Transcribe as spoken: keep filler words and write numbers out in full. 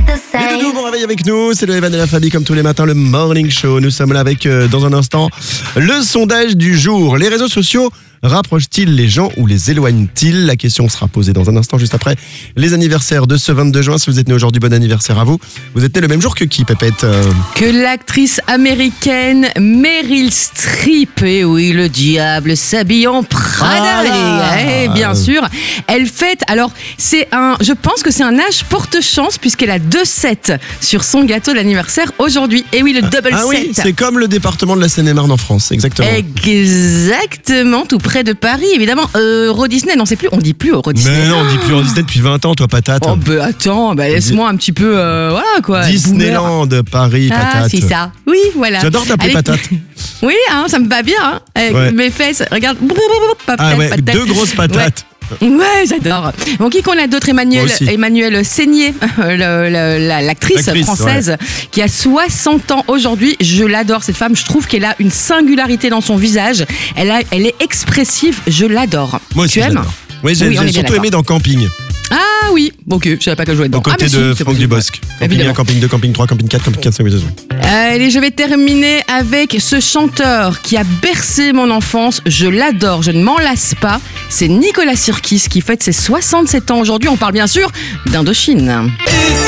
Le doudou, bon réveil avec nous, c'est le Evan et la Fabi comme tous les matins, le Morning Show. Nous sommes là avec, euh, dans un instant, le sondage du jour. Les réseaux sociaux rapprochent-ils les gens ou les éloignent-ils? La question sera posée dans un instant, juste après les anniversaires de ce vingt-deux juin. Si vous êtes né aujourd'hui, bon anniversaire à vous. Vous êtes né le même jour que qui, Pépette? euh... Que l'actrice américaine Meryl Streep. Et oui, le diable s'habille en Prada. Ah et, et bien sûr, elle fête. Alors, c'est un. Je pense que c'est un âge porte-chance puisqu'elle a deux sept sur son gâteau d'anniversaire aujourd'hui. Et oui, le double Ah sept. oui, c'est comme le département de la Seine-et-Marne en France, exactement. Exactement, tout près de Paris, évidemment. Euh, Euro Disney, non, c'est plus. On dit plus Euro Disney. Mais non, on dit plus en Disney depuis vingt ans, toi, patate. Oh, bah attends, bah, laisse-moi un petit peu. Euh, voilà quoi. Disneyland, Paris, Ah, patate. c'est ça. Oui, voilà. J'adore t'appeler Allez. patate. Oui, hein, ça me va bien. Hein, avec Ouais. mes fesses. Regarde. Ah ouais, deux grosses patates. Ouais, ouais, j'adore. Bon, qui qu'on a d'autre? Emmanuel, Moi aussi. Emmanuel Seigné, le- le- la- l'actrice L'actrice, française, qui a soixante ans aujourd'hui. Je l'adore, cette femme. Je trouve qu'elle a une singularité dans son visage. Elle, a, elle est expressive. Je l'adore. Moi aussi, Tu aimes? j'adore. Oui, j'ai Oui, on est j'ai bien surtout d'accord. aimé dans Camping, Ah oui, ok, je savais pas que je jouais dedans. aux côtés Ah, mais si, de c'est Franck possible, Dubosc. ouais. Camping un, Évidemment. Camping deux, Camping trois, Camping quatre, Camping quatre, cinq, six. Allez, je vais terminer avec ce chanteur qui a bercé mon enfance. Je l'adore, je ne m'en lasse pas. C'est Nicolas Sirkis qui fête ses soixante-sept ans aujourd'hui. On parle bien sûr d'Indochine.